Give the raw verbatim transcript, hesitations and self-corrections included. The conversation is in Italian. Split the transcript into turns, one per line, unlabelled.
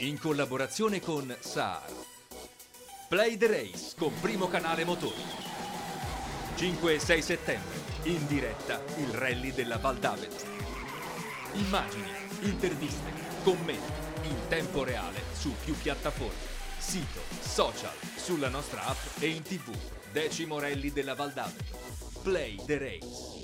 in collaborazione con Saar. Play the Race con Primo Canale Motori. cinque e sei settembre, in diretta il rally della Val d'Avelta. Immagini, interviste, commenti, in tempo reale su più piattaforme, sito, social, sulla nostra app e in tv. Decimo rally della Val d'Avelta. Play the Race.